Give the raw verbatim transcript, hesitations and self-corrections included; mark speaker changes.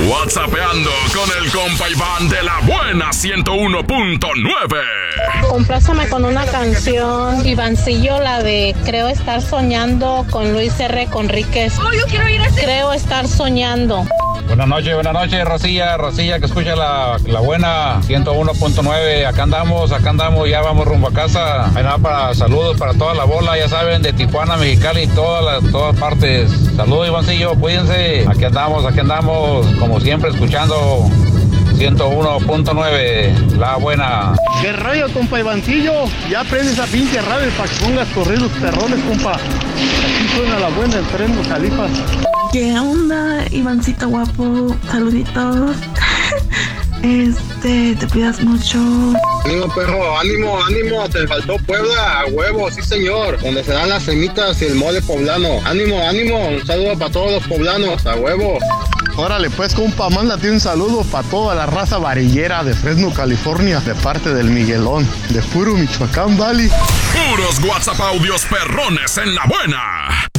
Speaker 1: WhatsAppeando con el compa Iván de la buena ciento uno punto nueve.
Speaker 2: Complázame con una canción, Ivancillo, la de Creo estar soñando con Luis R. Conríquez.
Speaker 3: Oh, yo quiero ir a ese.
Speaker 2: Creo estar soñando.
Speaker 4: Buenas noches, buenas noches, Rosilla, Rosilla, que escucha la, la buena ciento uno punto nueve. Acá andamos, acá andamos, ya vamos rumbo a casa. Ahí nada, para saludos para toda la bola, ya saben, de Tijuana, Mexicali, todas las todas partes. Saludos, Ivancillo, cuídense. Aquí andamos, aquí andamos, como siempre, escuchando ciento uno punto nueve, la buena.
Speaker 5: ¿Qué rollo, compa Ivancillo? Ya prende esa pinche radio para que pongas corridos perrones, compa. Aquí suena la buena, el tren Califas.
Speaker 6: ¿Qué onda, Ivancito guapo? Saluditos. Este, te cuidas mucho.
Speaker 7: Ánimo, perro, ánimo, ánimo, te faltó Puebla, a huevo, sí señor, donde se dan las semitas y el mole poblano. Ánimo, ánimo, un saludo para todos los poblanos, a huevo.
Speaker 5: Órale pues, compa, mándate un saludo para toda la raza varillera de Fresno, California, de parte del Miguelón, de puro Michoacán Valley.
Speaker 1: Puros WhatsApp audios perrones en la buena.